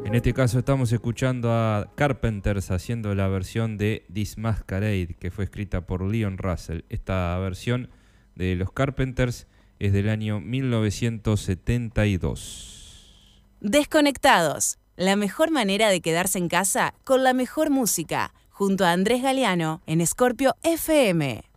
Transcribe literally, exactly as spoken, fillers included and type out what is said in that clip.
En este caso estamos escuchando a Carpenters haciendo la versión de This Masquerade, que fue escrita por Leon Russell. Esta versión de los Carpenters es del año mil novecientos setenta y dos. Desconectados, la mejor manera de quedarse en casa con la mejor música, junto a Andrés Galeano en Scorpio F M.